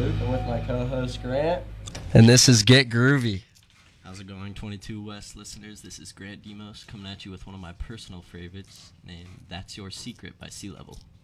Luke. I'm with my co-host Grant. And this is Get Groovy. How's it going, 22 West listeners? This is Grant Demos coming at you with one of my personal favorites named That's Your Secret by Sea Level.